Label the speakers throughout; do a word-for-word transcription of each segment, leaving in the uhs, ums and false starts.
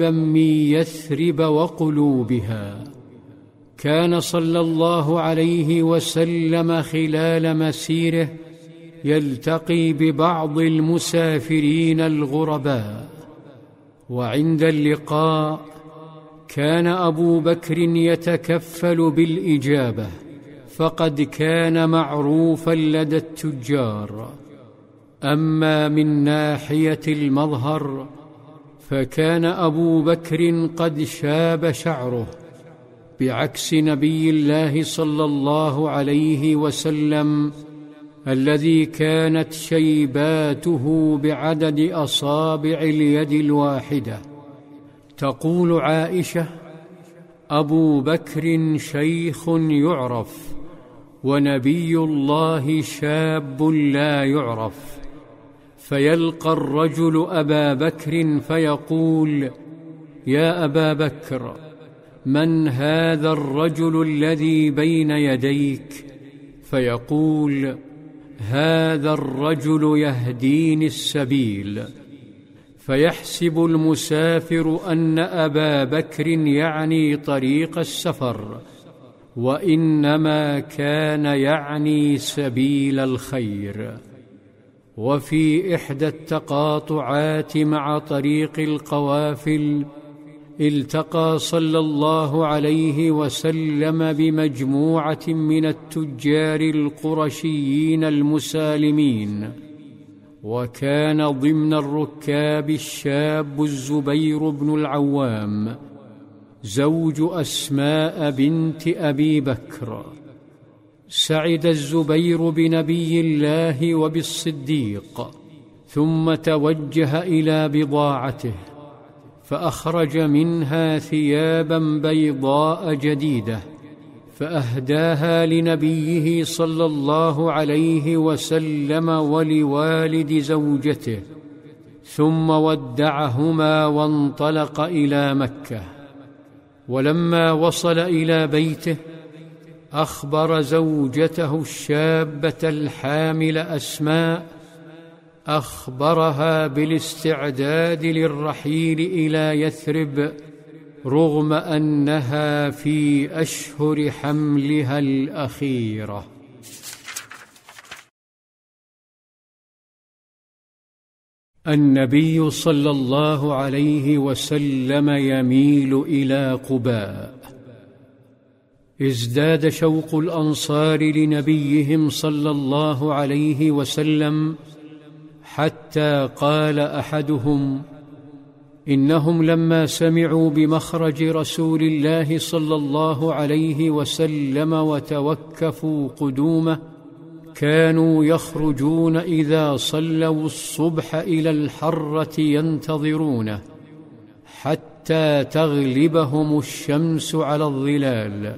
Speaker 1: من يثرب وقلوبها. كان صلى الله عليه وسلم خلال مسيره يلتقي ببعض المسافرين الغرباء، وعند اللقاء كان أبو بكر يتكفل بالإجابة، فقد كان معروفا لدى التجار. أما من ناحية المظهر فكان أبو بكر قد شاب شعره، بعكس نبي الله صلى الله عليه وسلم الذي كانت شيباته بعدد أصابع اليد الواحدة. تقول عائشة: أبو بكر شيخ يعرف، ونبي الله شاب لا يعرف. فيلقى الرجل أبا بكر فيقول: يا أبا بكر، من هذا الرجل الذي بين يديك؟ فيقول: هذا الرجل يهديني السبيل. فيحسب المسافر أن أبا بكر يعني طريق السفر، وإنما كان يعني سبيل الخير. وفي إحدى التقاطعات مع طريق القوافل التقى صلى الله عليه وسلم بمجموعة من التجار القرشيين المسالمين، وكان ضمن الركاب الشاب الزبير بن العوام زوج أسماء بنت أبي بكر. سعد الزبير بنبي الله وبالصديق، ثم توجه إلى بضاعته فأخرج منها ثيابا بيضاء جديدة فأهداها لنبيه صلى الله عليه وسلم ولوالد زوجته، ثم ودعهما وانطلق إلى مكة. ولما وصل إلى بيته أخبر زوجته الشابة الحامل أسماء أخبرها بالاستعداد للرحيل إلى يثرب، رغم أنها في أشهر حملها الأخيرة. النبي صلى الله عليه وسلم يميل إلى قباء. ازداد شوق الأنصار لنبيهم صلى الله عليه وسلم، حتى قال أحدهم: إنهم لما سمعوا بمخرج رسول الله صلى الله عليه وسلم وتوكفوا قدومه كانوا يخرجون إذا صلوا الصبح إلى الحرة ينتظرونه حتى تغلبهم الشمس على الظلال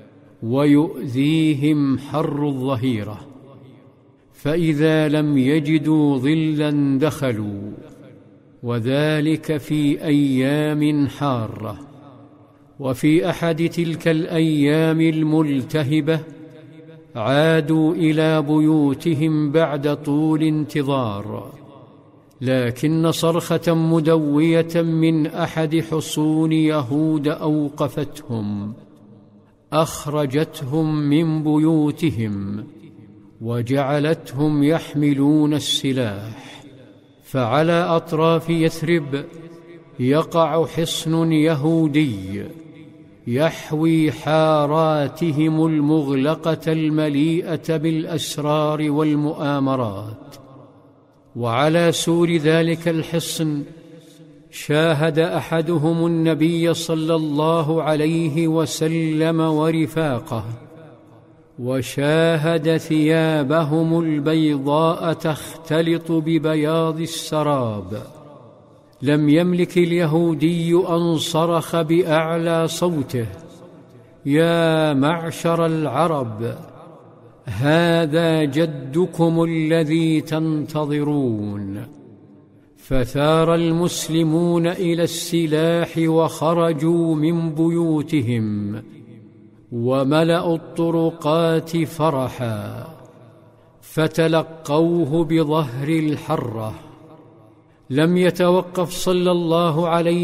Speaker 1: ويؤذيهم حر الظهيرة، فإذا لم يجدوا ظلا دخلوا، وذلك في أيام حارة. وفي أحد تلك الأيام الملتهبة عادوا إلى بيوتهم بعد طول انتظار، لكن صرخة مدوية من أحد حصون يهود أوقفتهم، أخرجتهم من بيوتهم وجعلتهم يحملون السلاح. فعلى أطراف يثرب يقع حصن يهودي يحوي حاراتهم المغلقة المليئة بالأسرار والمؤامرات. وعلى سور ذلك الحصن شاهد أحدهم النبي صلى الله عليه وسلم ورفاقه، وشاهد ثيابهم البيضاء تختلط ببياض السراب. لم يملك اليهودي أن صرخ بأعلى صوته: يا معشر العرب، هذا جدكم الذي تنتظرون. فثار المسلمون إلى السلاح وخرجوا من بيوتهم وملأوا الطرقات فرحا، فتلقوه بظهر الحرة. لم يتوقف صلى الله عليه